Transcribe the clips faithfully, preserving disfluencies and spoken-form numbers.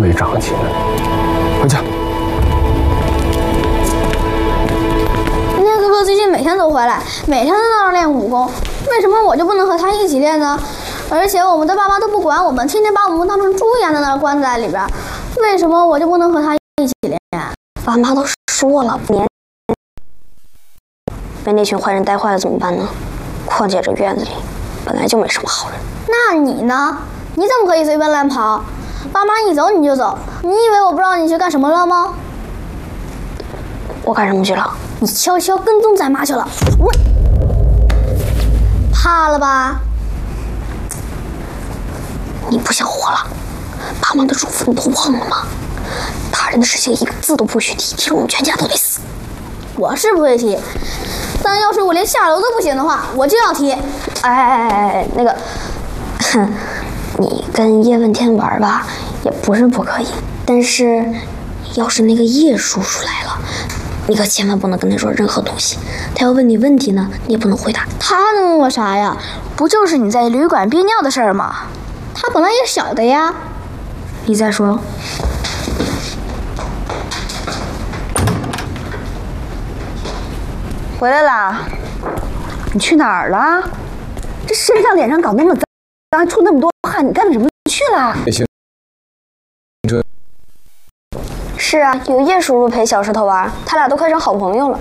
会长进的。回家。 念哥哥最近每天都回来，每天都在那儿练武功，为什么我就不能和他一起练呢？而且我们的爸妈都不管我们，天天把我们当成猪一样在那儿关在里边，为什么我就不能和他一起练？ 爸妈都说了，年被那群坏人带坏了怎么办呢？况且这院子里本来就没什么好人。 那你呢？你怎么可以随便乱跑？爸妈一走你就走，你以为我不知道你去干什么了吗？ 我干什么去了？ 你悄悄跟踪咱妈去了。我怕了吧？ 你不想活了？爸妈的嘱咐你都忘了吗？大人的事情一个字都不许提，提了我们全家都得死。 我是不会提，但要是我连下楼都不行的话，我就要提。 哎哎哎哎，那个，哼，你跟叶问天玩吧，也不是不可以。但是，要是那个叶叔叔来了，你可千万不能跟他说任何东西。他要问你问题呢，你也不能回答。 他能问我啥呀？不就是你在旅馆憋尿的事儿吗？他本来也晓得呀。 你再说。 回来啦？你去哪儿了？这身上脸上搞那么脏，出那么多汗，你干什么去了？ 是啊，有叶叔叔陪小石头玩，他俩都快成好朋友了。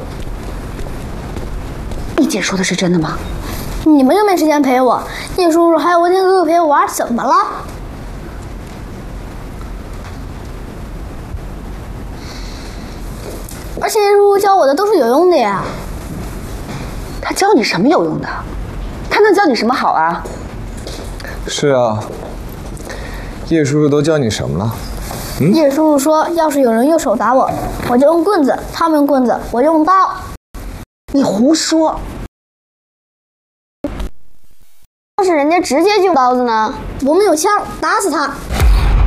你姐说的是真的吗？ 你们又没时间陪我，叶叔叔还有文天哥哥陪我玩，怎么了？而且叶叔叔教我的都是有用的呀。 他教你什么有用的？他能教你什么好啊？ 是啊，叶叔叔都教你什么了？ 嗯、叶叔叔说，要是有人用手打我，我就用棍子；他们用棍子，我就用刀。 你胡说！ 要是人家直接就用刀子呢？ 我们有枪，打死他。